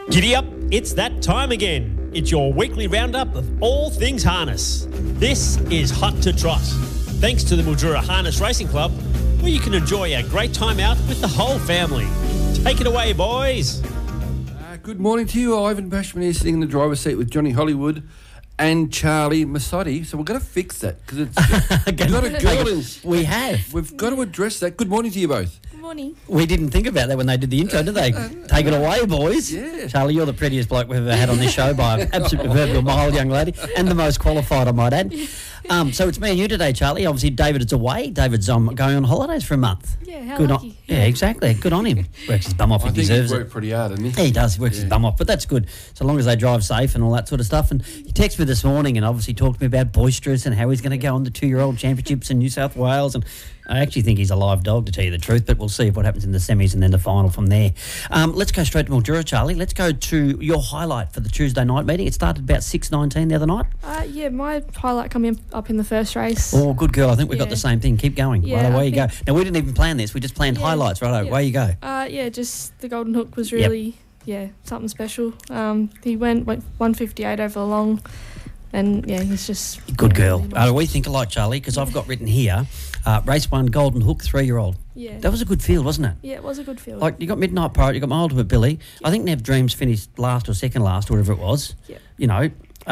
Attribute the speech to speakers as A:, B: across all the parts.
A: Giddy up, it's that time again. It's your weekly roundup of all things harness. This is Hot to Trot, thanks to the Mildura Harness Racing Club, where you can enjoy a great time out with the whole family. Take it away, boys.
B: Good morning to you. Ivan Bashman here, sitting in the driver's seat with Johnny Hollywood and Charlie Massotti. So we're going to fix that because it's we've got a girl in.
C: We have.
B: We've got to address that. Good morning to you both.
D: Morning.
C: We didn't think about that when they did the intro, did they? Take it away, boys.
B: Yeah.
C: Charlie, you're the prettiest bloke we've ever had on this show by an absolute proverbial mile, young lady, and the most qualified, I might add. So it's me and you today, Charlie. Obviously, David is away. David's going on holidays for a month.
D: Yeah, how
C: Good
D: lucky.
C: On, yeah, exactly. Good on him. Works his bum off.
B: I
C: He
B: think
C: deserves
B: he's
C: it.
B: worked pretty hard, hasn't he?
C: He does. He works his bum off, but that's good. So long as they drive safe and all that sort of stuff. And he texted me this morning and obviously talked to me about Boisterous and how he's going to go on the 2-year-old championships in New South Wales. And I actually think he's a live dog, to tell you the truth, but we'll see what happens in the semis and then the final from there. Let's go straight to Mildura, Charlie. Let's go to your highlight for the Tuesday night meeting. It started about 6:19 the other night.
D: Yeah, my highlight coming up in the first race.
C: Oh, good girl. I think we got the same thing. Keep going.
D: Yeah,
C: Right, away
D: I
C: you go.
D: think-
C: Now, we didn't even plan this. We just planned highlights. Right, away you go.
D: Yeah, just the Golden Hook was really, something special. He went 158 over the long, and he's just
C: Good girl.
D: really nice.
C: We think alike, Charlie, because I've got written here, race 1, Golden Hook, 3-year-old.
D: Yeah.
C: That was a good field, wasn't it?
D: Yeah, it was a good field.
C: Like, you got Midnight Pirate, you got My Ultimate Billy. I think Nev Dreams finished last or second last, or whatever it was.
D: Yeah.
C: You know,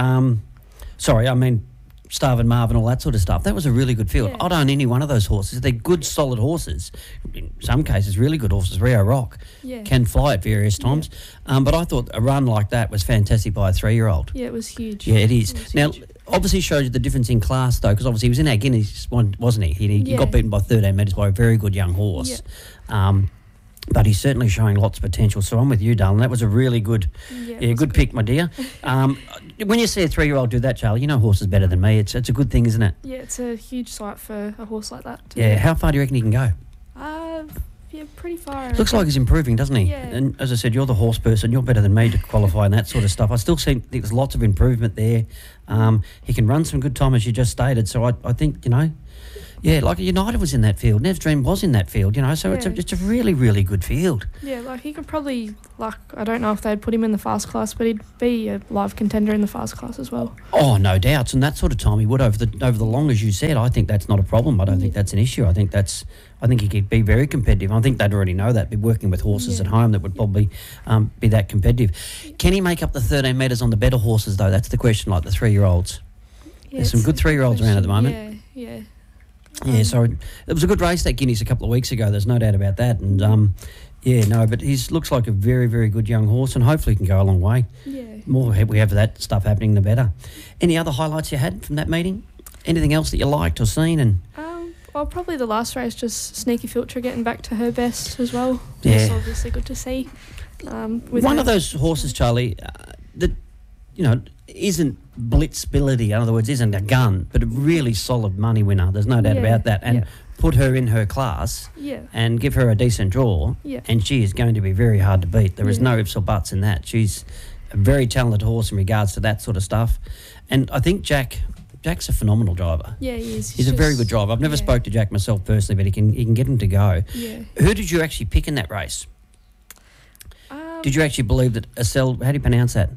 C: Starvin' Marvin, all that sort of stuff. That was a really good field.
D: Yeah.
C: I'd own any one of those horses. They're good, solid horses. In some cases, really good horses. Rio Rock can fly at various times. But I thought a run like that was fantastic by a 3-year-old.
D: Yeah, it was huge.
C: Yeah, it is. Now,
D: huge.
C: obviously shows you the difference in class, though, because obviously he was in our Guineas one, wasn't he? He got beaten by 13 metres by a very good young horse.
D: Yeah.
C: But he's certainly showing lots of potential. So I'm with you, darling. That was a really good, good pick, my dear. When you see a 3-year-old do that, Charlie, you know horse is better than me. It's a good thing, isn't it?
D: Yeah, it's a huge sight for a horse like that.
C: Yeah. How far do you reckon he can go?
D: Yeah, pretty far.
C: Looks like he's improving, doesn't he?
D: Yeah.
C: And as I said, you're the horse person. You're better than me to qualify and that sort of stuff. I still think there's lots of improvement there. He can run some good time, as you just stated. So I think, like United was in that field. Nev's Dream was in that field, so it's a really, really good field.
D: Yeah, like he could probably, I don't know if they'd put him in the fast class, but he'd be a live contender in the fast class as well.
C: Oh, no doubts. And that sort of time he would over the long, as you said. I think that's not a problem. I don't think that's an issue. I think he could be very competitive. I think they'd already know that, be working with horses at home that would probably be that competitive. Can he make up the 13 metres on the better horses, though? That's the question, like the 3-year-olds.
D: Yeah,
C: There's some good 3-year-olds around at the moment.
D: Yeah.
C: Yeah, so it was a good race, that Guineas, a couple of weeks ago. There's no doubt about that. And, but he looks like a very, very good young horse and hopefully can go a long way.
D: Yeah.
C: More we have that stuff happening, the better. Any other highlights you had from that meeting? Anything else that you liked or seen? And
D: Well, probably the last race, just Sneaky Filter getting back to her best as well.
C: Yeah.
D: It's obviously good to see.
C: One of those horses, Charlie, that, isn't blitzability, in other words, isn't a gun, but a really solid money winner. There's no doubt about that. And put her in her class and give her a decent draw, and she is going to be very hard to beat. There is no ifs or buts in that. She's a very talented horse in regards to that sort of stuff. And I think Jack's a phenomenal driver.
D: Yeah, he is.
C: He's a very good driver. I've never spoke to Jack myself personally, but he can get him to go.
D: Yeah.
C: Who did you actually pick in that race? Did you actually believe that how do you pronounce that?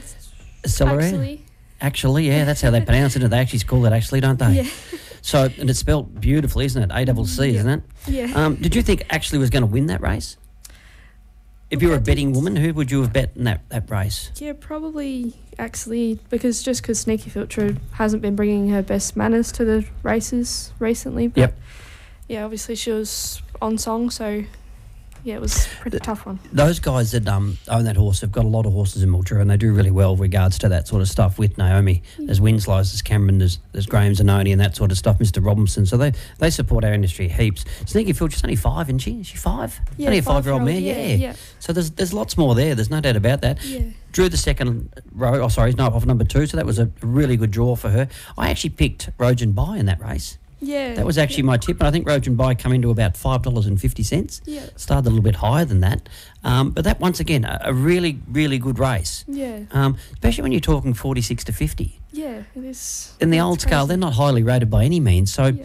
C: Actually, yeah, that's how they pronounce it. They actually call it actually, don't they?
D: Yeah.
C: So, and it's spelled beautifully, isn't it? ACC, isn't it?
D: Yeah.
C: Did you think Actually was going to win that race? If you were a betting woman, who would you have bet in that race?
D: Yeah, probably actually, because Sneaky Filter hasn't been bringing her best manners to the races recently. But yeah, obviously she was on song, so yeah, it was a pretty tough one.
C: Those guys that own that horse have got a lot of horses in Mildura, and they do really well with regards to that sort of stuff with Naomi. There's Winslow's, there's Cameron, there's Graham Zanoni and that sort of stuff, Mr. Robinson. So they support our industry heaps. Sneaky Filter's only 5, isn't she? Is she 5?
D: Yeah,
C: only a 5-year-old mare,
D: yeah.
C: So there's lots more there. There's no doubt about that.
D: Yeah.
C: Drew the second row, off number 2, so that was a really good draw for her. I actually picked Rojan Bai in that race.
D: Yeah.
C: That was actually my tip, and I think Rojan Bai come into about $5.50.
D: Yeah.
C: Started a little bit higher than that. But that, once again, a really, really good race.
D: Yeah.
C: Especially when you're talking 46 to 50.
D: Yeah, it is.
C: In the old scale, they're not highly rated by any means. So,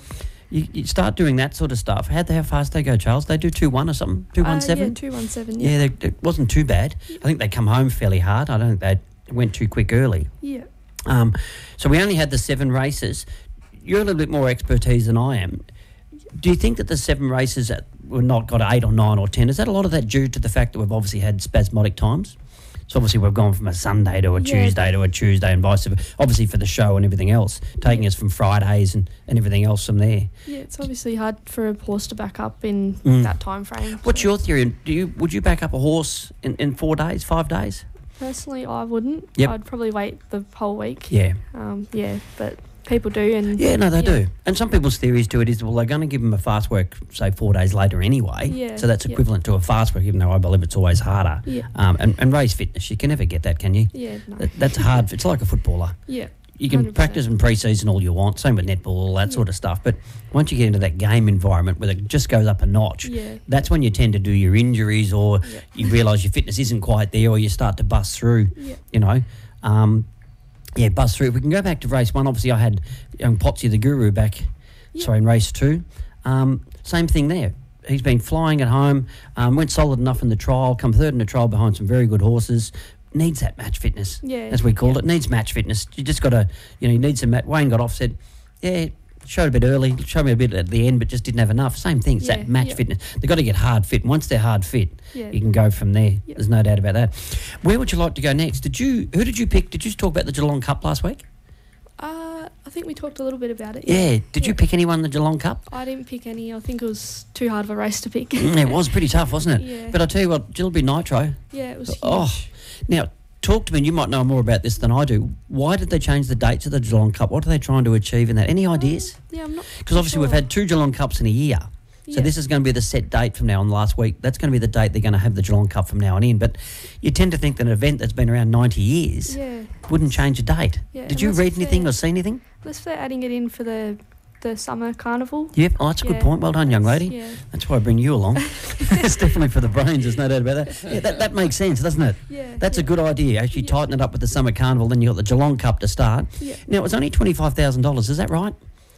C: You start doing that sort of stuff. How fast they go, Charles? They do 2-1 or something? 2-1-7?
D: Yeah, 2-1-7, yeah.
C: Yeah, it wasn't too bad. I think they come home fairly hard. I don't think they went too quick early.
D: Yeah.
C: So we only had the 7 races. You're a little bit more expertise than I am. Do you think that the 7 races that were not got 8 or 9 or 10, is that a lot of that due to the fact that we've obviously had spasmodic times? So obviously we've gone from a Sunday to a Tuesday to a Tuesday and vice versa, obviously for the show and everything else, taking us from Fridays and everything else from there.
D: Yeah, it's obviously hard for a horse to back up in that time frame.
C: What's your theory? Would you back up a horse in 4 days, 5 days?
D: Personally, I wouldn't.
C: Yep.
D: I'd probably wait the whole week.
C: Yeah.
D: But people do. And
C: they do. And some people's theories to it is, well, they're going to give them a fast work, say, 4 days later anyway.
D: Yeah.
C: So that's equivalent to a fast work, even though I believe it's always harder.
D: Yeah.
C: And race fitness, you can never get that, can you?
D: Yeah, no.
C: That's hard. It's like a footballer.
D: Yeah.
C: You can
D: 100%.
C: practice in pre-season all you want, same with netball, all that sort of stuff. But once you get into that game environment where it just goes up a notch, that's when you tend to do your injuries or you realise your fitness isn't quite there or you start to bust through, you know. Bust through. If we can go back to race 1, obviously I had young Potsy the Guru back, in race 2. Same thing there. He's been flying at home, went solid enough in the trial, come third in the trial behind some very good horses. Needs that match fitness, as we called it. Needs match fitness. You just got to, you need some match. Wayne got off, said, showed a bit early, showed me a bit at the end, but just didn't have enough. Same thing, it's that match fitness. They've got to get hard fit. And once they're hard fit, you can go from there. There's no doubt about that. Where would you like to go next? Who did you pick? Did you talk about the Geelong Cup last week?
D: I think we talked a little bit about it.
C: Yeah. Did you pick anyone in the Geelong Cup?
D: I didn't pick any. I think it was too hard of a race to pick.
C: It was pretty tough, wasn't it?
D: Yeah.
C: But I'll tell you what, Gillby Nitro.
D: Yeah, it was huge.
C: Oh, now, talk to me, and you might know more about this than I do. Why did they change the dates of the Geelong Cup? What are they trying to achieve in that? Any ideas?
D: I'm not.
C: Because obviously we've had 2 Geelong Cups in a year. So
D: Yeah.
C: this is going to be the set date from now on. Last week, that's going to be the date they're going to have the Geelong Cup from now on in. But you tend to think that an event that's been around 90 years wouldn't change a date.
D: Yeah,
C: Did you
D: unless
C: read
D: if
C: anything
D: they're-
C: or see anything?
D: Unless they're adding it in for the summer carnival.
C: Yep. Oh, that's a good point. Well done, young lady.
D: Yeah.
C: That's why I bring you along. It's definitely for the brains. There's no doubt about that. Yeah, that makes sense, doesn't it?
D: Yeah.
C: That's a good idea. Actually, tighten it up with the summer carnival. Then you got the Geelong Cup to start.
D: Yeah.
C: Now it was only $25,000. Is that right?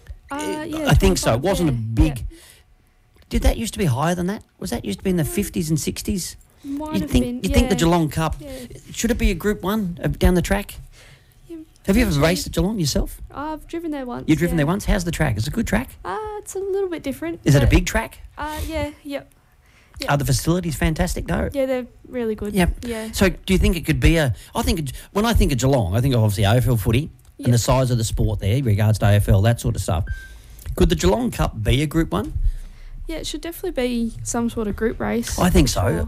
C: I think so. It wasn't a big. Did that used to be higher than that? Was that used to be in the 50s and 60s?
D: Might
C: You
D: have
C: think
D: been.
C: you think the Geelong Cup should it be a Group 1 down the track? Have you ever raced at Geelong yourself?
D: I've driven there once.
C: You've driven there once. How's the track? Is it a good track?
D: It's a little bit different.
C: Is it a
D: but,
C: big track?
D: Yep. Yeah.
C: Are the facilities fantastic though?
D: Yeah, they're really good.
C: Yep.
D: Yeah.
C: So do you think it could be when I think of Geelong, I think of obviously AFL footy and the size of the sport there, in regards to AFL, that sort of stuff. Could the Geelong Cup be a Group 1?
D: Yeah, it should definitely be some sort of group race.
C: I think so.
D: Sure.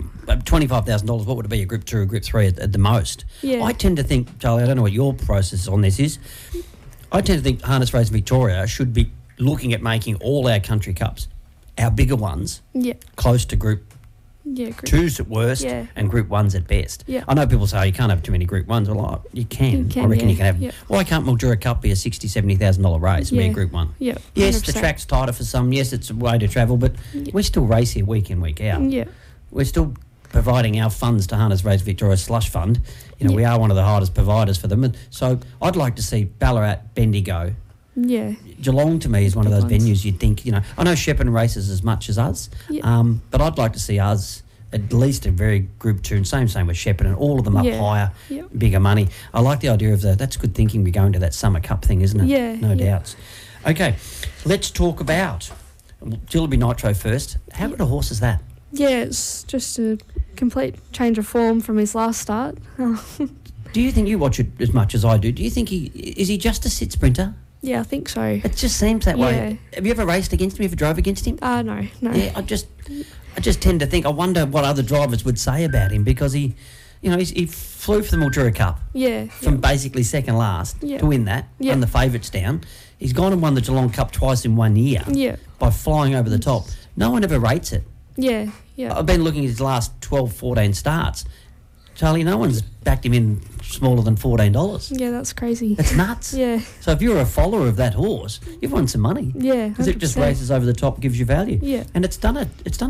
C: $25,000, what would it be, a Group 2 or Group 3 at the most?
D: Yeah.
C: I tend to think, Charlie, I don't know what your process on this is. I tend to think Harness Racing Victoria should be looking at making all our country cups, our bigger ones, close to Group
D: Group
C: 2s at worst and Group 1s at best.
D: Yeah.
C: I know people say you can't have too many Group 1s. Well, you can. I reckon you can have.
D: Yeah.
C: Why can't Mildura Cup be a $60,000, $70,000 race and be a Group 1?
D: Yeah.
C: Yes, the
D: 100%.
C: track's tighter for some. Yes, it's a way to travel, but we still race here week in, week out.
D: Yeah.
C: We're still providing our funds to Harness Race Victoria slush fund. We are one of the hardest providers for them. And so I'd like to see Ballarat, Bendigo.
D: Yeah.
C: Geelong to me is one of those
D: Big ones.
C: venues you'd think, I know Shepparton races as much as us, but I'd like to see us at least a very Group 2, and same with Shepparton, all of them up higher, bigger money. I like the idea of that's good thinking. We're going to that summer cup thing, isn't it?
D: Yeah.
C: No doubts. Okay, let's talk about Gillby Nitro first. How good a horse is that?
D: Yeah, it's just a complete change of form from his last start.
C: Do you think you watch it as much as I do? Do you think is he just a sit sprinter?
D: Yeah, I think so.
C: It just seems that way. Have you ever raced against him? Ever drove against him?
D: No.
C: Yeah, I just tend to think. I wonder what other drivers would say about him because he flew for the Mildura Cup.
D: Yeah.
C: From basically second last to win that, and the favourites down. He's gone and won the Geelong Cup twice in 1 year.
D: Yeah.
C: By flying over the top. No one ever rates it.
D: Yeah. Yeah.
C: I've been looking at his last 12, 14 starts. Charlie, no one's backed him in smaller than $14.
D: Yeah, that's crazy.
C: That's nuts.
D: Yeah.
C: So if you're a follower of that horse, you've won some money.
D: Yeah.
C: Because it just
D: 100%.
C: races over the top, gives you value.
D: Yeah.
C: And it's done a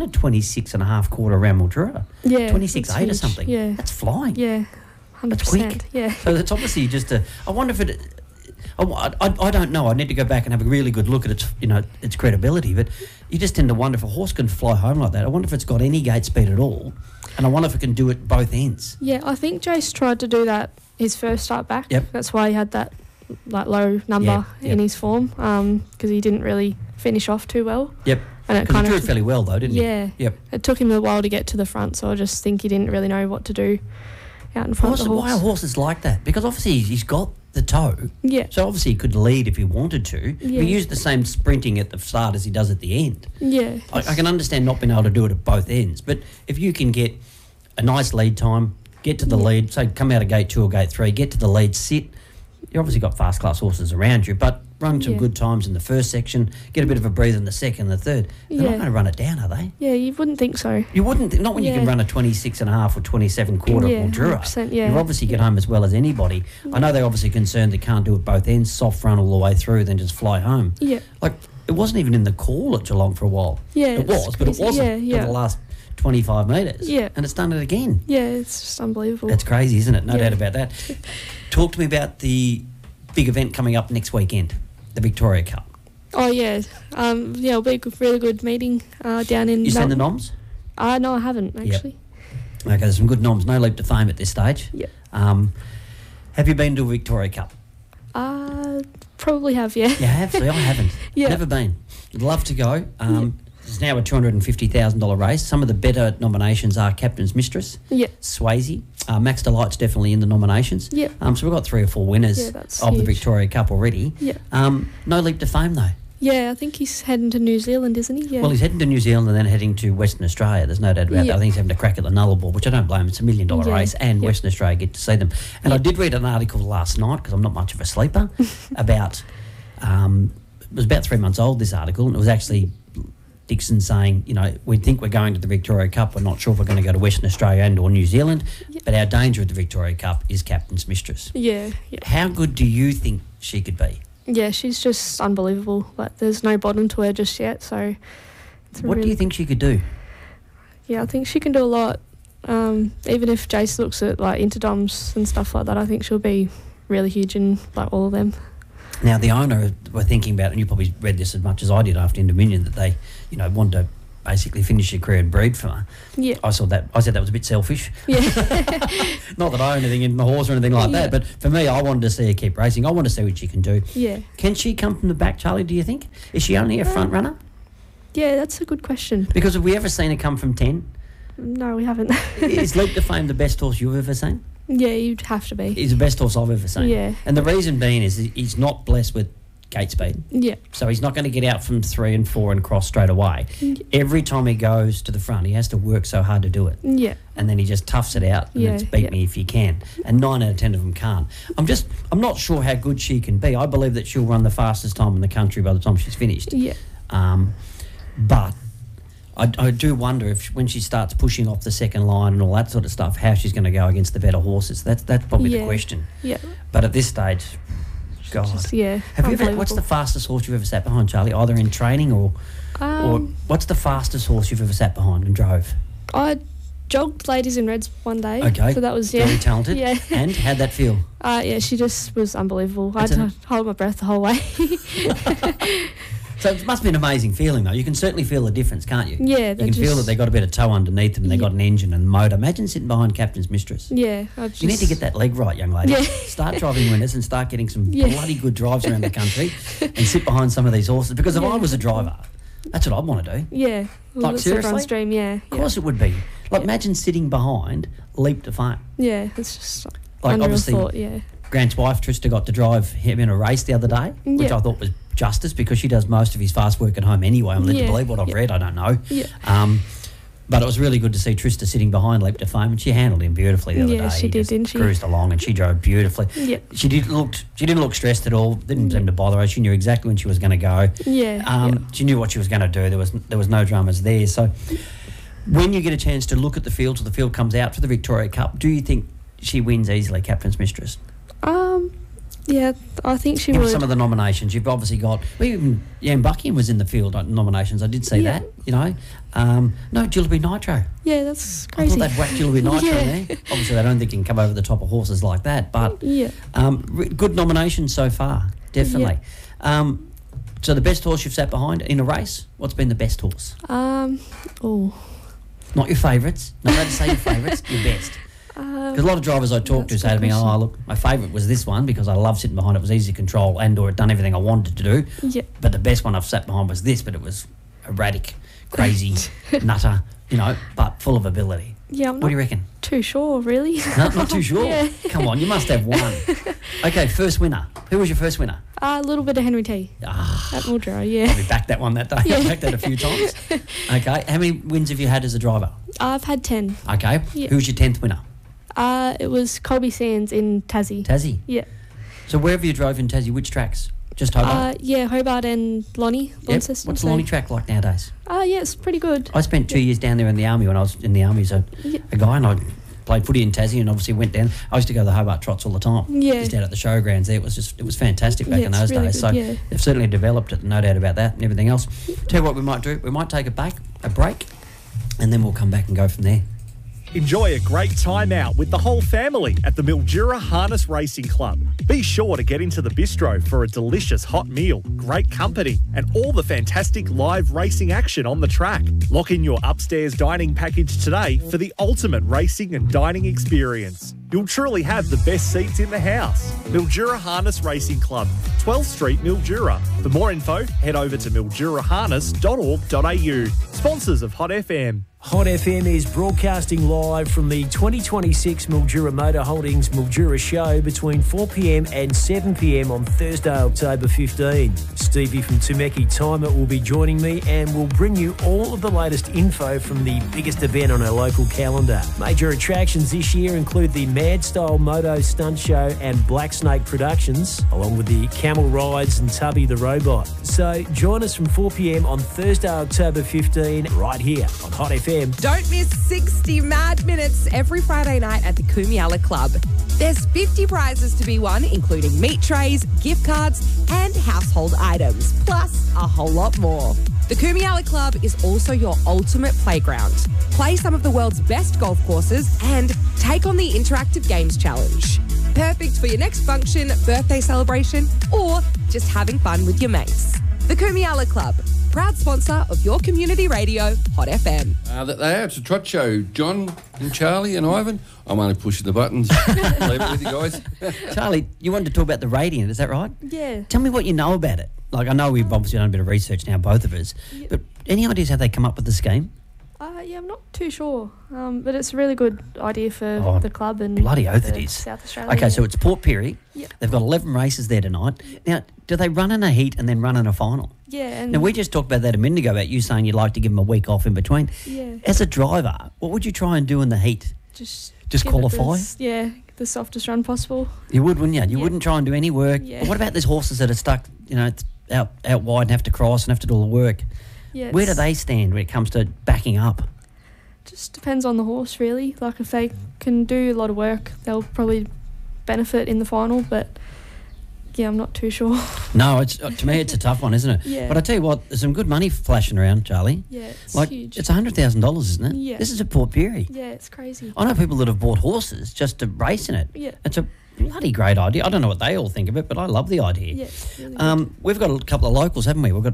C: 26.5 quarter around Mildura.
D: Yeah.
C: 26.8
D: it's
C: or
D: huge.
C: something.
D: Yeah.
C: That's flying.
D: Yeah. 100%.
C: That's quick.
D: Yeah.
C: So it's obviously just I wonder if it. I don't know. I need to go back and have a really good look at its credibility. But you just tend to wonder if a horse can fly home like that. I wonder if it's got any gate speed at all, and I wonder if it can do it both ends.
D: Yeah, I think Jace tried to do that his first start back.
C: Yep.
D: That's why he had that low number in his form, because he didn't really finish off too well.
C: Yep.
D: And it
C: Because he drew it fairly well, though, didn't he?
D: Yeah.
C: Yep.
D: It took him a while to get to the front, so I just think he didn't really know what to do out in front of the horse.
C: Why are horses like that? Because obviously he's got the toe.
D: Yeah.
C: So obviously he could lead if he wanted to.
D: Yeah.
C: He used the same sprinting at the start as he does at the end.
D: Yeah.
C: I can understand not being able to do it at both ends, but if you can get a nice lead time, get to the lead, say come out of gate 2 or gate 3, get to the lead, sit. You obviously got fast class horses around you, but run some good times in the first section, get a bit of a breather in the second and the third. They're not going to run it down, are they?
D: Yeah, you wouldn't think so.
C: You wouldn't, not when you can run a 26.5 or 27 quarter Mildura.
D: Yeah.
C: You obviously get home as well as anybody. I know they're obviously concerned they can't do it both ends, soft run all the way through, then just fly home.
D: Yeah.
C: Like, it wasn't even in the call at Geelong for a while.
D: Yeah.
C: It was, but it wasn't for the last 25 metres.
D: Yeah.
C: And it's done it again.
D: Yeah, it's just unbelievable.
C: That's crazy, isn't it? No doubt about that. Talk to me about the big event coming up next weekend, the Victoria Cup.
D: Oh, yeah. It'll be a really good meeting down in...
C: You seen the noms?
D: No, I haven't, actually.
C: Yep. Okay, there's some good noms. No leap to fame at this stage.
D: Yep.
C: Have you been to a Victoria Cup?
D: Probably have, yeah.
C: You have? See, I haven't.
D: Yeah.
C: Never been. I'd love to go. It's now a $250,000 race. Some of the better nominations are Captain's Mistress, Swayze. Max Delight's definitely in the nominations.
D: Yep.
C: So we've got 3 or 4 winners of the Victoria Cup already.
D: Yeah.
C: No leap to fame, though.
D: Yeah, I think he's heading to New Zealand, isn't he? Yeah.
C: Well, he's heading to New Zealand and then heading to Western Australia. There's no doubt about that. I think he's having to crack at the Nullarbor, which I don't blame him. It's $1 million race, and Western Australia get to see them. And I did read an article last night, because I'm not much of a sleeper, about... it was about 3 months old, this article, and it was actually Dixon saying, we think we're going to the Victoria Cup. We're not sure if we're going to go to Western Australia and or New Zealand, but our danger at the Victoria Cup is Captain's Mistress.
D: Yeah.
C: How good do you think she could be?
D: Yeah, she's just unbelievable. Like, there's no bottom to her just yet, so...
C: What do you think she could do?
D: Yeah, I think she can do a lot. Even if Jace looks at, interdoms and stuff like that, I think she'll be really huge in, all of them.
C: Now, the owner were thinking about, and you probably read this as much as I did after Indominion, that they, wanted to basically finish their career and breed from her.
D: Yeah.
C: I said that was a bit selfish.
D: Yeah.
C: Not that I own anything in the horse or anything like that, but for me, I wanted to see her keep racing. I want to see what she can do.
D: Yeah.
C: Can she come from the back, Charlie, do you think? Is she only a front runner?
D: Yeah, that's a good question.
C: Because have we ever seen her come from 10?
D: No, we haven't.
C: Is Leap to Fame the best horse you've ever seen?
D: Yeah, you'd have to be.
C: He's the best horse I've ever seen.
D: Yeah.
C: And the reason being is he's not blessed with gate speed.
D: Yeah.
C: So he's not going to get out from 3 and 4 and cross straight away. Every time he goes to the front, he has to work so hard to do it.
D: Yeah.
C: And then he just toughs it out and it's beat me if you can. And 9 out of 10 of them can't. I'm not sure how good she can be. I believe that she'll run the fastest time in the country by the time she's finished.
D: Yeah.
C: But I do wonder if when she starts pushing off the second line and all that sort of stuff, how she's going to go against the better horses. That's probably the question.
D: Yeah.
C: But at this stage, God.
D: Have
C: you ever? What's the fastest horse you've ever sat behind, Charlie? Either in training or what's the fastest horse you've ever sat behind and drove?
D: I jogged Ladies in Reds one day.
C: Okay.
D: So that was
C: very talented.
D: Yeah.
C: And how'd that feel?
D: Yeah, she just was unbelievable. I had to hold my breath the whole way.
C: So it must be an amazing feeling, though. You can certainly feel the difference, can't you?
D: Yeah.
C: You can feel that they got a bit of toe underneath them and they got an engine and motor. Imagine sitting behind Captain's Mistress.
D: Yeah.
C: You need to get that leg right, young lady.
D: Yeah.
C: Start driving winners and start getting some bloody good drives around the country and sit behind some of these horses. Because if I was a driver, that's what I'd want to do.
D: Yeah. Well,
C: like, seriously?
D: everyone's dream, yeah.
C: Of course it would be. Like, imagine sitting behind Leap to Fame.
D: Yeah, it's just
C: like obviously,
D: thought, yeah.
C: Grant's wife, Trista, got to drive him in a race the other day, which I thought was justice because she does most of his fast work at home anyway. I'm led to believe what I've read. I don't know.
D: Yeah.
C: But it was really good to see Trista sitting behind Leap to Fame, and she handled him beautifully the other day.
D: Yeah, she did, didn't she?
C: Cruised along, and she drove beautifully.
D: Yeah.
C: She didn't look stressed at all. Didn't seem to bother her. She knew exactly when she was going to go.
D: Yeah.
C: She knew what she was going to do. There was no dramas there. So, when you get a chance to look at the field, so the field comes out for the Victoria Cup, do you think she wins easily, Captain's Mistress?
D: Yeah, I think she
C: Give
D: would.
C: us some of the nominations. You've obviously got... Well, even Jan Buckingham was in the field nominations. I did see that, you know. No, Jillaby Nitro.
D: Yeah, that's crazy.
C: I thought they'd whack Jillaby Nitro in there. Obviously, I don't think you can come over the top of horses like that, but good nominations so far, definitely.
D: Yeah.
C: So the best horse you've sat behind in a race, what's been the best horse? Not your favourites. Not allowed to say your favourites, your best. Because a lot of drivers I talk to say to me, oh, look, my favourite was this one because I love sitting behind it. It was easy to control and or it done everything I wanted to do.
D: Yeah.
C: But the best one I've sat behind was this, but it was erratic, crazy, nutter, you know, but full of ability.
D: Yeah,
C: what do you reckon?
D: Too sure, really.
C: No, not too sure?
D: Yeah.
C: Come on, you must have one. Okay, first winner. Who was your first winner?
D: A little bit of Henry T. At Mildura, yeah.
C: Probably backed that one that day.
D: Yeah.
C: I backed that a few times. Okay, how many wins have you had as a driver?
D: I've had 10.
C: Okay,
D: Yeah.
C: who was your 10th winner?
D: It was Colby Sands in Tassie.
C: Tassie?
D: Yeah.
C: So wherever you drove in Tassie, which tracks? Just Hobart?
D: Yeah, Hobart and Lonnie.
C: Yep. What's the Lonnie track like nowadays?
D: Yeah, it's pretty good.
C: I spent 2 years down there in the army when I was in the army as a guy, and I played footy in Tassie and obviously went down. I used to go to the Hobart Trots all the time.
D: Yeah.
C: Just out at the showgrounds there. It was fantastic back in those
D: really
C: days.
D: good,
C: So they've certainly developed it, no doubt about that and everything else. Tell you what we might do. We might take a break, and then we'll come back and go from there.
E: Enjoy a great time out with the whole family at the Mildura Harness Racing Club. Be sure to get into the bistro for a delicious hot meal, great company, and all the fantastic live racing action on the track. Lock in your upstairs dining package today for the ultimate racing and dining experience. You'll truly have the best seats in the house. Mildura Harness Racing Club, 12th Street, Mildura. For more info, head over to milduraharness.org.au. Sponsors of Hot FM.
F: Hot FM is broadcasting live from the 2026 Mildura Motor Holdings Mildura Show between 4pm and 7pm on Thursday, October 15. Stevie from Temeki Timer will be joining me and will bring you all of the latest info from the biggest event on our local calendar. Major attractions this year include the Mad Style Moto Stunt Show and Black Snake Productions, along with the Camel Rides and Tubby the Robot. So join us from 4pm on Thursday, October 15, right here on Hot FM.
G: Don't miss 60 mad minutes every Friday night at the Kumiala Club. There's 50 prizes to be won, including meat trays, gift cards, and household items, plus a whole lot more. The Kumiala Club is also your ultimate playground. Play some of the world's best golf courses and take on the Interactive Games Challenge. Perfect for your next function, birthday celebration, or just having fun with your mates. The Kumiala Club, proud sponsor of your community radio, Hot FM.
B: It's a trot show. John and Charlie and Ivan. I'm only pushing the buttons. Leave it with you guys.
C: Charlie, you wanted to talk about the Radiant, is that right?
D: Yeah.
C: Tell me what you know about it. Like, I know we've obviously done a bit of research now, both of us, but any ideas how they come up with the scheme?
D: Yeah, I'm not too sure, but it's a really good idea for the club and
C: bloody oath it is.
D: South Australia.
C: Okay, so it's Port Pirie.
D: Yep.
C: They've got 11 races there tonight. Now, do they run in a heat and then run in a final?
D: Yeah. And
C: now, we just talked about that a minute ago, about you saying you'd like to give them a week off in between.
D: Yeah.
C: As a driver, what would you try and do in the heat?
D: Just
C: qualify?
D: The softest run possible.
C: You would, wouldn't you? You wouldn't try and do any work.
D: Yeah.
C: But what about these horses that are stuck, out wide and have to cross and have to do all the work?
D: Yeah.
C: Where do they stand when it comes to backing up?
D: Just depends on the horse, really. Like, if they can do a lot of work, they'll probably benefit in the final, but yeah, I'm not too sure.
C: No, it's to me it's a tough one, isn't it?
D: Yeah.
C: But I tell you what, there's some good money flashing around, Charlie.
D: Yeah, it's
C: like,
D: huge.
C: It's $100,000, isn't it?
D: Yeah.
C: This is at Port Pirie.
D: Yeah, it's crazy.
C: I know people that have bought horses just to race in it.
D: Yeah.
C: It's a bloody great idea. I don't know what they all think of it, but I love the idea.
D: Yeah, it's really good.
C: We've got a couple of locals, haven't we? We've got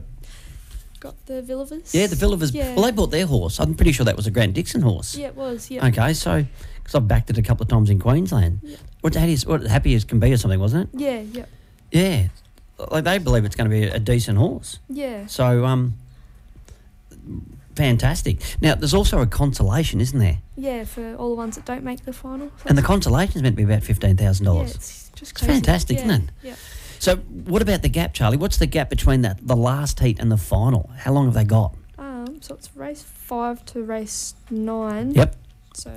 D: the Villavers.
C: Yeah, the Villavers.
D: Yeah.
C: Well, they bought their horse. I'm pretty sure that was a Grant Dixon horse.
D: Yeah, it was. Yeah.
C: Okay, so because I've backed it a couple of times in Queensland.
D: Yeah.
C: What Happy as Can Be or something, wasn't it?
D: Yeah. Yeah.
C: Yeah, like they believe it's going to be a decent horse.
D: Yeah.
C: So fantastic. Now there's also a consolation, isn't there?
D: Yeah, for all the ones that don't make the final.
C: And the consolation is meant to be about $15,000.
D: Yeah, it's just crazy.
C: It's fantastic,
D: yeah.
C: isn't it?
D: Yeah.
C: So what about the gap, Charlie? What's the gap between the last heat and the final? How long have they got?
D: So it's race 5 to race 9.
C: Yep.
D: So.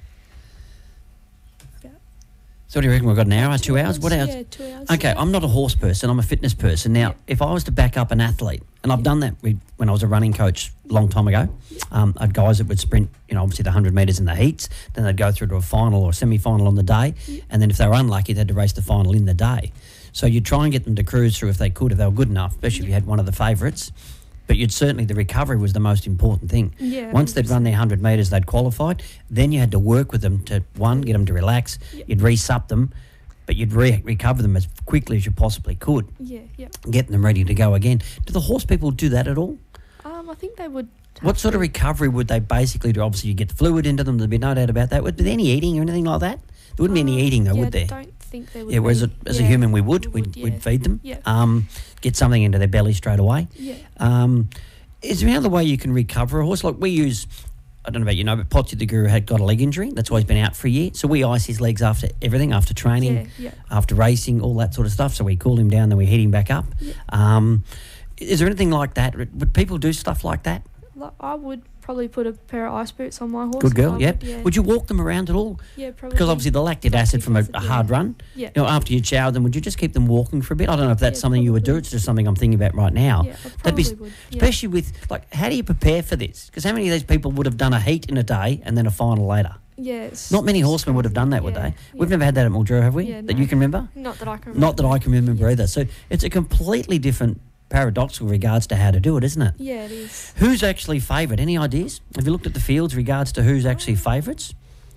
D: Yeah.
C: So what do you reckon? We've got an hour, 2 hours? What hours?
D: Yeah, 2 hours.
C: Okay, I'm not a horse person. I'm a fitness person. Now, if I was to back up an athlete, and I've done that when I was a running coach a long time ago, I had guys that would sprint, obviously the 100 metres in the heats, then they'd go through to a final or a semi-final on the day, and then if they were unlucky, they had to race the final in the day. So you'd try and get them to cruise through if they could, if they were good enough, especially if you had one of the favourites. But you'd certainly, the recovery was the most important thing.
D: Yeah,
C: Once they'd run their 100 metres, they'd qualified. Then you had to work with them to, one, get them to relax. You'd re-sup them, but you'd recover them as quickly as you possibly could.
D: Yeah, yeah.
C: Getting them ready to go again. Do the horse people do that at all?
D: I think they would.
C: What sort of recovery would they basically do? Obviously, you get the fluid into them. There'd be no doubt about that. Would there be any eating or anything like that? There wouldn't be any eating, though, would there?
D: I don't think there would.
C: Yeah, whereas as a human, we would. We'd feed them.
D: Yeah.
C: Get something into their belly straight away.
D: Yeah.
C: Is there any other way you can recover a horse? Like we use, I don't know about you know, but Potsy the Guru had got a leg injury. That's why he's been out for a year. So we ice his legs after everything, after training, after racing, all that sort of stuff. So we cool him down, then we heat him back up.
D: Yeah.
C: Is there anything like that? Would people do stuff like that?
D: I would probably put a pair of ice boots on my horse.
C: Good girl,
D: yep.
C: Would you walk them around at all?
D: Yeah, probably.
C: Because obviously the lactic acid from a hard run.
D: Yeah.
C: You know, after you shower them, would you just keep them walking for a bit? I don't know if that's something you would do. It's just something I'm thinking about right now.
D: Yeah, I probably would.
C: Especially with, like, how do you prepare for this? Because how many of these people would have done a heat in a day and then a final later?
D: Yeah.
C: Not many horsemen would have done that, would they? We've never had that at Mildura, have we?
D: Yeah,
C: that you can remember?
D: Not that I can remember.
C: Not that I can remember either. So it's a completely different paradoxical regards to how to do it, isn't it?
D: Yeah, it is.
C: Who's actually favourite? Any ideas? Have you looked at the fields regards to who's actually favourites?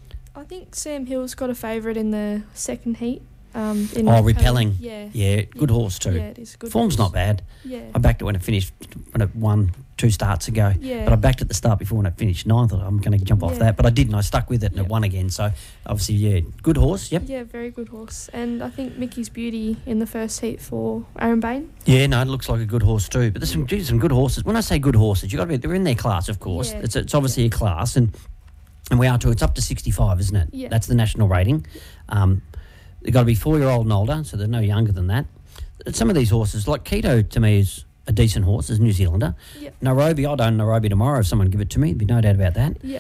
D: I think Sam Hill's got a favourite in the second heat.
C: Repelling.
D: Yeah.
C: Good horse too.
D: Yeah, it is good.
C: Form's
D: horse.
C: not bad.
D: Yeah.
C: I backed it when it won 2 starts ago.
D: Yeah.
C: But I backed it at the start before when it finished 9th. I thought I'm going to jump off that. But I didn't. I stuck with it and it won again. So obviously, good horse. Yep.
D: Yeah, very good horse. And I think Mickey's Beauty in the first heat for Aaron Bain.
C: Yeah, no, it looks like a good horse too. But there's some good horses. When I say good horses, they're in their class, of course.
D: Yeah.
C: It's obviously a class, and we are too. It's up to 65, isn't it?
D: Yeah.
C: That's the national rating. They've got to be 4-year-old and older, so they're no younger than that. Some of these horses, like Keto, to me is a decent horse, as a New Zealander.
D: Yep.
C: Nairobi, I'd own Nairobi tomorrow if someone give it to me. There'd be no doubt about that.
D: Yeah.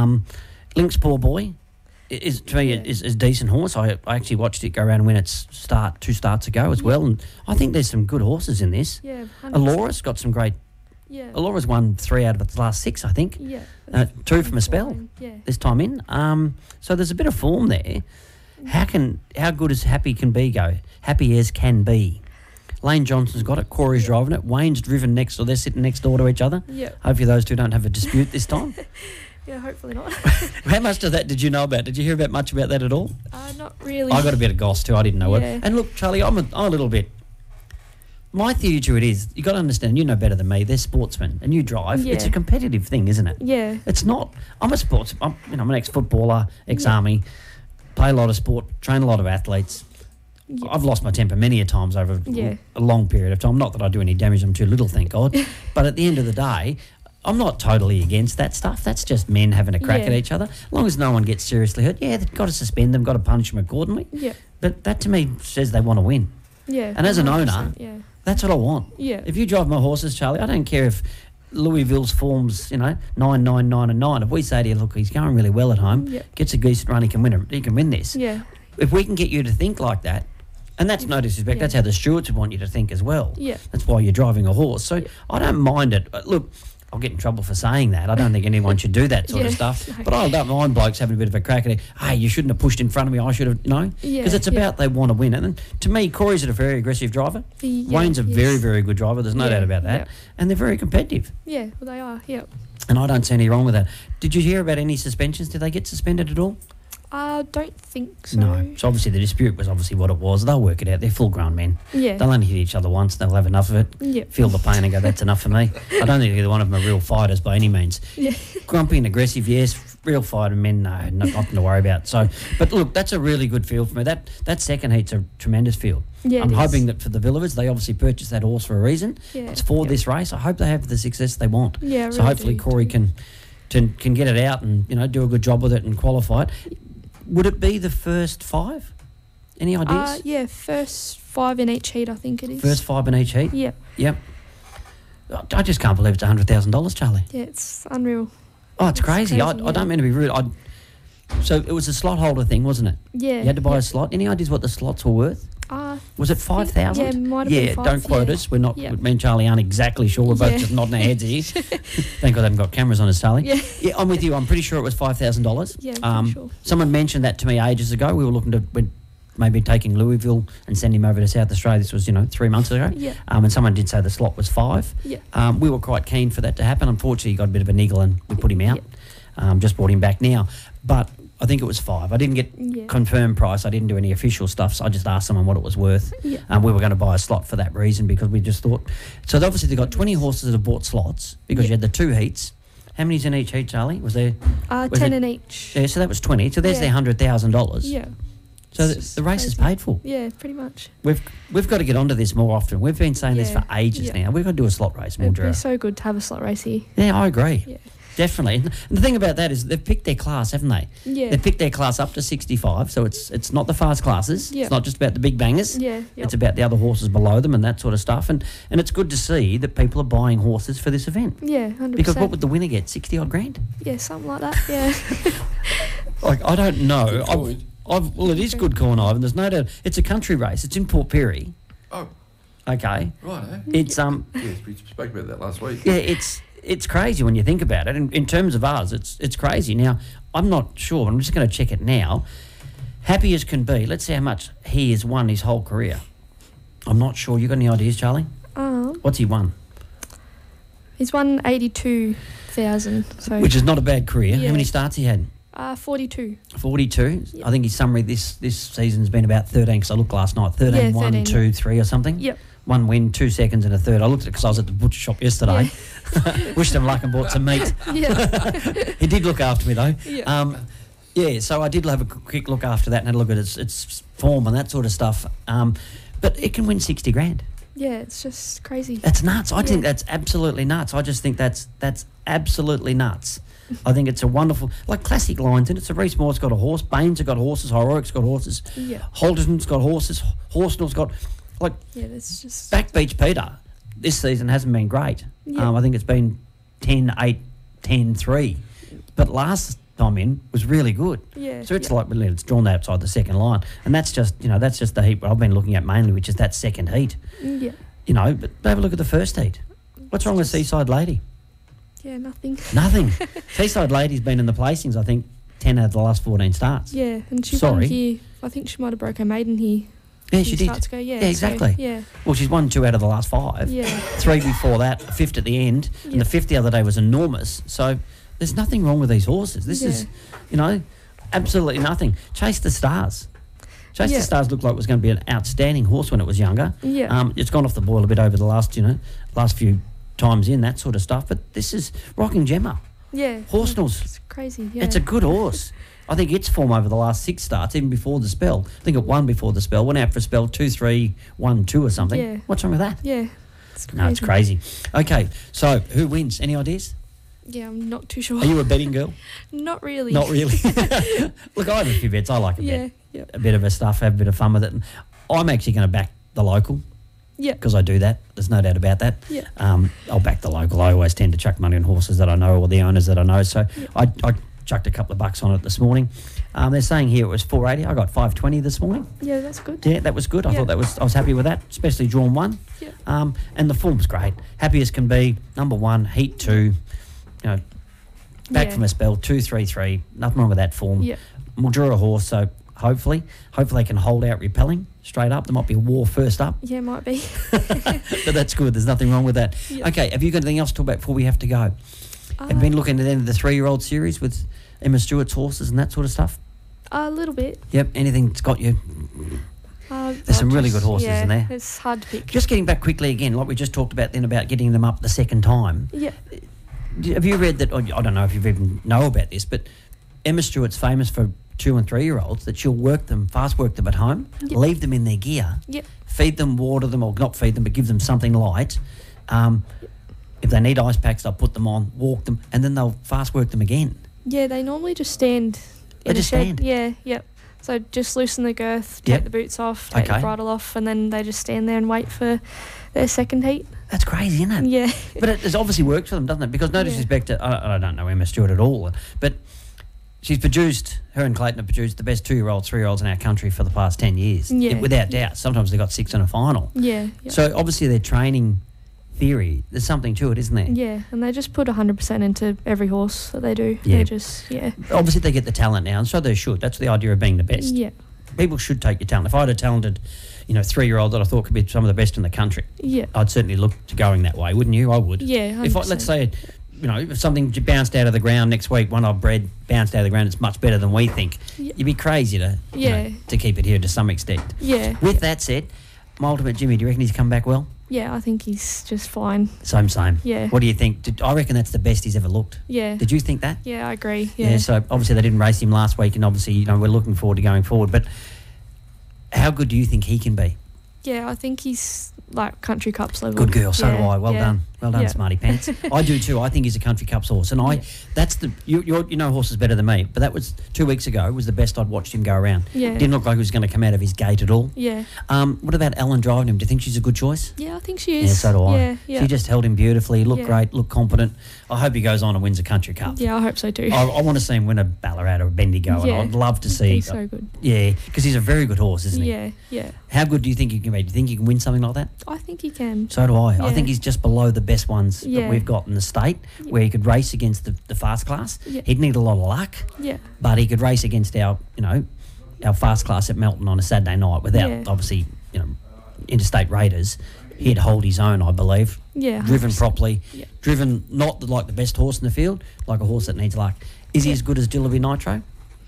C: Lynx Poor Boy is to me is a decent horse. I actually watched it go around and win its 2 starts ago as well, and I think there's some good horses in this.
D: Yeah. 100%.
C: Alora's got some great.
D: Yeah.
C: Alora's won 3 out of its last 6, I think.
D: Yeah.
C: 2 from a spell.
D: Yeah.
C: This time in. So there's a bit of form there. How good as Happy can be go? Happy as can be. Lane Johnson's got it. Corey's driving it. Wayne's driven next door. They're sitting next door to each other.
D: Yeah.
C: Hopefully those two don't have a dispute this time.
D: Yeah, hopefully not.
C: How much of that did you know about? Did you hear about much about that at all?
D: Not really.
C: I got a bit of goss too. I didn't know it.
D: Yeah.
C: And look, Charlie, I'm a little bit. My theory to it is, you got to understand, you know better than me, they're sportsmen and you drive.
D: Yeah.
C: It's a competitive thing, isn't it?
D: Yeah.
C: It's not. I'm an ex-footballer, ex-army, play a lot of sport, train a lot of athletes.
D: Yeah.
C: I've lost my temper many a times over a long period of time. Not that I do any damage, I'm too little, thank God. But at the end of the day, I'm not totally against that stuff. That's just men having a crack at each other. As long as no one gets seriously hurt, they've got to suspend them, got to punish them accordingly.
D: Yeah.
C: But that to me says they want to win.
D: Yeah.
C: And as an owner, that's what I want.
D: Yeah.
C: If you drive my horses, Charlie, I don't care if Louisville's form's 9, 9, 9, and 9. If we say to you, look, he's going really well at home, gets a decent run, he can win this.
D: Yeah.
C: If we can get you to think like that, and that's no disrespect, that's how the stewards want you to think as well.
D: Yeah.
C: That's why you're driving a horse. So I don't mind it. Look, I'll get in trouble for saying that. I don't think anyone should do that sort of stuff.
D: No.
C: But I don't mind blokes having a bit of a crack at it. Hey, you shouldn't have pushed in front of me. I should have, because it's about they want to win. And to me, Corey's a very aggressive driver. Wayne's a very, very good driver. There's no doubt about that. And they're very competitive.
D: Yeah, well, they are,
C: And I don't see any wrong with that. Did you hear about any suspensions? Did they get suspended at all?
D: I don't think so.
C: No. So obviously the dispute was obviously what it was. They'll work it out. They're full-grown men.
D: Yeah.
C: They'll only hit each other once. They'll have enough of it.
D: Yeah.
C: Feel the pain and go, that's enough for me. I don't think either one of them are real fighters by any means.
D: Yeah.
C: Grumpy and aggressive, yes. Real fighter men, no, nothing to worry about. So, but look, that's a really good field for me. That second heat's a tremendous field.
D: Yeah,
C: I'm hoping that for the Villiers, they obviously purchased that horse for a reason.
D: Yeah.
C: It's for this race. I hope they have the success they want.
D: Yeah,
C: so hopefully Corey can get it out and do a good job with it and qualify it. Would it be the first 5? Any ideas?
D: First 5 in each heat, I think it is.
C: First 5 in each heat?
D: Yeah.
C: Yep. I just can't believe it's $100,000, Charlie.
D: Yeah, it's unreal.
C: Oh, it's crazy. I don't mean to be rude. So it was a slot holder thing, wasn't it?
D: Yeah.
C: You had to buy a slot. Any ideas what the slots were worth? Was it 5,000?
D: Yeah, it might have been 5.
C: Don't quote us. We're not. Me and Charlie aren't exactly sure. We're both just nodding our heads here. Thank God they haven't got cameras on us, Charlie. Yeah, I'm with you. I'm pretty sure it was $5,000.
D: Yeah, I'm pretty sure.
C: Someone mentioned that to me ages ago. We were looking to maybe taking Louisville and sending him over to South Australia. This was, 3 months ago.
D: Yeah.
C: And someone did say the slot was 5.
D: Yeah.
C: We were quite keen for that to happen. Unfortunately, he got a bit of a niggle and we put him out. Just brought him back now. But I think it was 5. I didn't get confirmed price. I didn't do any official stuff, so I just asked someone what it was worth.
D: Yeah.
C: We were going to buy a slot for that reason because we just thought... So obviously they've got 20 horses that have bought slots because you had the 2 heats. How many's in each heat, Charlie? Was there...
D: 10 in each.
C: Yeah, so that was 20. So there's their $100,000.
D: Yeah.
C: So the race is paid for.
D: Yeah, pretty much.
C: We've got to get onto this more often. We've been saying this for ages now. We've got to do a slot race,
D: It'd
C: Mildura.
D: be so good to have a slot race here.
C: Yeah, I agree.
D: Yeah.
C: Definitely. And the thing about that is they've picked their class, haven't they?
D: Yeah.
C: They've picked their class up to 65, so it's not the fast classes.
D: Yeah.
C: It's not just about the big bangers.
D: Yeah.
C: It's about the other horses below them and that sort of stuff. And it's good to see that people are buying horses for this event.
D: Yeah, 100%.
C: Because what would the winner get? 60-odd grand?
D: Yeah, something like that, yeah.
C: I don't know.
B: Good
C: Well, it is good corn, Ivan. There's no doubt. It's a country race. It's in Port Pirie.
B: Oh,
C: Okay.
B: right, eh?
C: It's
B: Yes, we spoke about that last week.
C: Yeah, it's crazy when you think about it. And in terms of ours, it's crazy. Now, I'm not sure. I'm just going to check it now. Happy as can be. Let's see how much he has won his whole career. I'm not sure. You got any ideas, Charlie? What's he won?
D: He's won 82,000. So
C: Which is not a bad career.
D: Yeah.
C: How many starts he had?
D: 42.
C: 42.
D: Yep.
C: I think his summary this season's been about 13 because I looked last night. 13,
D: Yeah,
C: 1,
D: 13.
C: 2, 3 or something.
D: Yep.
C: 1 win, 2 seconds and a third. I looked at it because I was at the butcher shop yesterday. Wished him luck and bought some meat.
D: Yeah.
C: He did look after me though.
D: Yeah.
C: So I did have a quick look after that and had a look at its form and that sort of stuff. But it can win 60 grand.
D: Yeah, it's just crazy.
C: That's nuts. I think
D: Yeah.
C: that's absolutely nuts. I just think that's absolutely nuts. I think it's a wonderful, like classic lines, and it's a Reece Moore's got a horse, Baines have got horses, Heroic's got horses,
D: Yeah.
C: Holderson's got horses, Horsenall's got, like,
D: Yeah, that's just...
C: Back Beach Peter this season hasn't been great.
D: Yeah.
C: I think it's been 10-8, 10-3. But last time in was really good.
D: Yeah.
C: So it's like, it's drawn outside the second line. And that's just, that's just the heat I've been looking at mainly, which is that second heat.
D: Yeah.
C: But have a look at the first heat. What's wrong with Seaside Lady?
D: Yeah, nothing.
C: Nothing. Seaside Lady's been in the placings, I think, 10 out of the last 14 starts.
D: Yeah, and she
C: Sorry.
D: won here. I think she might have broke her maiden here.
C: Yeah, she
D: few
C: did.
D: starts ago. Yeah,
C: Yeah, exactly.
D: So, yeah.
C: Well, she's won 2 out of the last 5.
D: Yeah.
C: 3 before that, a 5th at the end, and
D: Yeah.
C: the 5th the other day was enormous. So there's nothing wrong with these horses. This is, absolutely nothing. Chase the Stars. Chase the Stars looked like it was going to be an outstanding horse when it was younger.
D: Yeah.
C: It's gone off the boil a bit over the last few times in, that sort of stuff. But this is Rocking Gemma.
D: Yeah.
C: Horsenall's.
D: It's crazy. Yeah.
C: It's a good horse. I think its form over the last 6 starts, even before the spell. I think it won before the spell, went out for a spell 2-3, 1-2 or something.
D: Yeah.
C: What's wrong with that?
D: Yeah. It's crazy.
C: No, it's crazy. Okay, so who wins? Any ideas?
D: Yeah, I'm not too sure.
C: Are you a betting girl?
D: Not really.
C: Not really. Look, I have a few bets. I like a bet.
D: Yeah.
C: A bit of a stuff, have a bit of fun with it. I'm actually going to back the local.
D: Yeah.
C: Because I do that. There's no doubt about that.
D: Yeah.
C: I'll back the local. I always tend to chuck money on horses that I know or the owners that I know. So I chucked a couple of bucks on it this morning. They're saying here it was 480. I got 520 this morning.
D: Yeah, that's good.
C: Yeah, that was good. I thought I was happy with that, especially drawn 1.
D: Yeah.
C: And the form's great. Happy as can be. Number 1, heat 2. Back from a spell, 2-3-3. Nothing wrong with that form.
D: Yeah.
C: Mildura horse, so hopefully they can hold out repelling straight up. There might be a war first up.
D: Yeah, might be.
C: But that's good. There's nothing wrong with that.
D: Yeah.
C: Okay, have you got anything else to talk about before we have to go? Have you been looking at the end of the 3-year-old series with Emma Stewart's horses and that sort of stuff?
D: A little bit.
C: Yep. Anything that's got you? There's some really good horses in there.
D: It's hard to pick.
C: Just getting back quickly again, like we just talked about then about getting them up the second time.
D: Yeah.
C: Have you read that? Or I don't know if you even know about this, but Emma Stewart's famous for 2- and 3-year-olds that she'll fast work them at home,
D: Yep.
C: leave them in their gear,
D: Yep.
C: feed them, water them, or not feed them, but give them something light. If they need ice packs, they'll put them on, walk them, and then they'll fast work them again.
D: Yeah, they normally just stand
C: They
D: in
C: just
D: a shed.
C: stand?
D: Yeah, yep. So just loosen the girth, take
C: Yep.
D: the boots off, take
C: Okay.
D: the bridle off, and then they just stand there and wait for their second heat.
C: That's crazy, isn't it?
D: Yeah.
C: But it obviously works for them, doesn't it? Because no
D: Yeah.
C: disrespect to, I don't know Emma Stewart at all, but she's produced, her and Clayton have produced the best 2-year-olds, 3-year-olds in our country for the past 10 years.
D: Yeah.
C: Without doubt. Sometimes they got 6 in a final.
D: Yeah. Yep.
C: So obviously their training theory, there's something to it, isn't there?
D: Yeah, and they just put 100% into every horse that they do.
C: Yeah.
D: They just,
C: Obviously they get the talent now, and so they should. That's the idea of being the best.
D: Yeah.
C: people should take your talent. If I had a talented, 3-year-old that I thought could be some of the best in the country, I'd certainly look to going that way, wouldn't you? I would.
D: Yeah, 100%.
C: If let's say, if something bounced out of the ground next week, one I've bred bounced out of the ground, it's much better than we think. You'd be crazy to to keep it here to some extent.
D: Yeah.
C: With that said, my ultimate Jimmy, do you reckon he's come back well?
D: Yeah, I think he's just fine.
C: Same.
D: Yeah.
C: What do you think? I reckon that's the best he's ever looked.
D: Yeah.
C: Did you think that?
D: Yeah, I agree. Yeah.
C: So obviously they didn't race him last week, and obviously we're looking forward to going forward. But how good do you think he can be?
D: Yeah, I think he's like Country Cups level.
C: Good girl, so do I. Well done, Smarty Pants. I do too. I think he's a Country Cups horse, and that's you know horses better than me. But that was 2 weeks ago. Was the best I'd watched him go around.
D: Yeah,
C: didn't look like he was going to come out of his gate at all.
D: Yeah.
C: What about Ellen driving him? Do you think she's a good choice?
D: Yeah, I think she is.
C: Yeah, so do I.
D: Yeah.
C: She just held him beautifully. Looked great. Looked competent. I hope he goes on and wins a Country Cup.
D: Yeah, I hope so too.
C: I want to see him win a Ballarat or a Bendigo, and I'd love to see.
D: He's so good.
C: Yeah, because he's a very good horse, isn't he?
D: Yeah.
C: How good do you think he can be? Do you think he can win something like that?
D: I think he can.
C: So do I.
D: Yeah.
C: I think he's just below the best ones that we've got in the state, where he could race against the fast class.
D: Yeah.
C: He'd need a lot of luck.
D: Yeah.
C: But he could race against our fast class at Melton on a Saturday night without obviously interstate raiders. He'd hold his own, I believe.
D: Yeah.
C: Driven
D: 100%.
C: properly.
D: Yeah.
C: Driven not like the best horse in the field, like a horse that needs luck. Is he as good as Dillaby Nitro?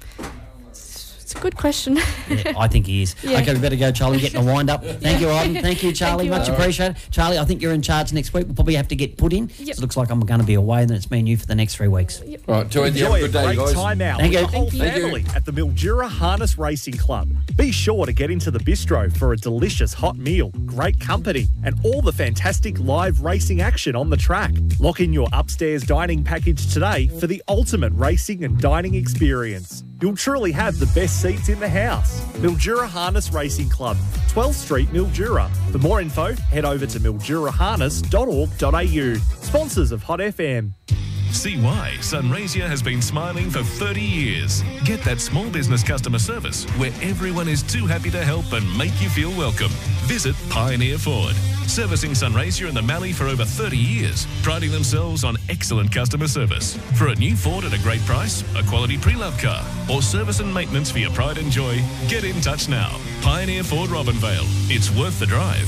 D: It's a good question.
C: Yeah, I think he is.
D: Yeah.
C: Okay, we better go, Charlie. Getting a wind up. Thank you, Ivan. Thank you, Charlie.
D: Thank you,
C: Much
D: Ivan.
C: appreciated. Charlie, I think you're in charge next week. We'll probably have to get put in.
D: Yep.
C: So it looks like I'm going to be away, and then it's me and you for the next 3 weeks.
D: Yep.
B: Right, have
E: Enjoy
B: a good day,
E: great
B: guys.
E: time out
C: Thank
E: with
C: you.
E: the whole
D: Thank you.
E: family at the Mildura Harness Racing Club. Be sure to get into the bistro for a delicious hot meal, great company, and all the fantastic live racing action on the track. Lock in your upstairs dining package today for the ultimate racing and dining experience. You'll truly have the best seats in the house. Mildura Harness Racing Club, 12th Street, Mildura. For more info, head over to milduraharness.org.au. Sponsors of Hot FM.
H: See why Sunraysia has been smiling for 30 years. Get that small business customer service where everyone is too happy to help and make you feel welcome. Visit Pioneer Ford. Servicing Sunraysia in the Mallee for over 30 years, priding themselves on excellent customer service. For a new Ford at a great price, a quality pre-loved car, or service and maintenance for your pride and joy, get in touch now. Pioneer Ford Robinvale. It's worth the drive.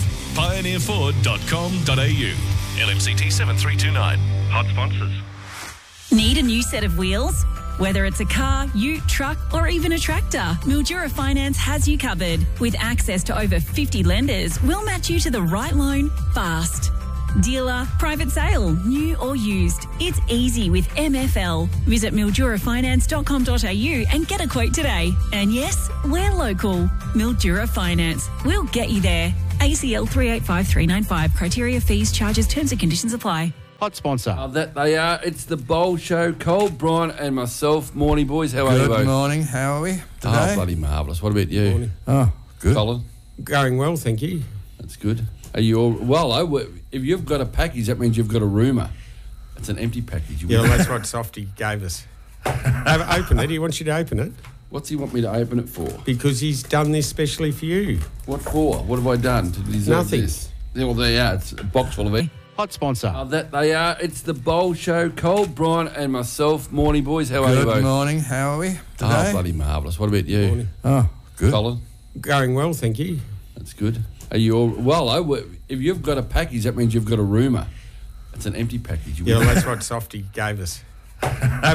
H: pioneerford.com.au. LMCT 7329. Hot sponsors.
I: Need a new set of wheels? Whether it's a car, ute, truck, or even a tractor, Mildura Finance has you covered. With access to over 50 lenders, we'll match you to the right loan fast. Dealer, private sale, new or used. It's easy with MFL. Visit mildurafinance.com.au and get a quote today. And yes, we're local. Mildura Finance. We'll get you there. ACL 385395. Criteria, fees, charges, terms and conditions apply.
J: Hot sponsor.
B: That they are. It's the Bowl Show. Cole, Brian and myself. Morning, boys. How are you both?
J: Good morning. How are we today?
B: Oh, bloody marvellous. What about you?
J: Morning. Oh, good.
B: Colin?
J: Going well, thank you.
B: That's good. Are you all... Well, if you've got a package, that means you've got a rumour. It's an empty package.
J: Yeah, well, that's what Softy gave us. Open it. He wants you to open it.
B: What's he want me to open it for?
J: Because he's done this specially for you.
B: What for? What have I done to deserve
J: Nothing.
B: this? Yeah, well, there you are. It's a box full of it.
J: Hot sponsor.
B: That they are. It's the Bowl Show. Cole, Brian and myself. Morning, boys. How are you both?
J: Good morning. How are we today?
B: Oh, bloody marvellous. What about you?
J: Morning. Oh, good.
B: Colin?
J: Going well, thank you.
B: That's good. Are you all... Well, if you've got a package, that means you've got a rumour. It's an empty package.
J: Yeah, well, that's what Softy gave us.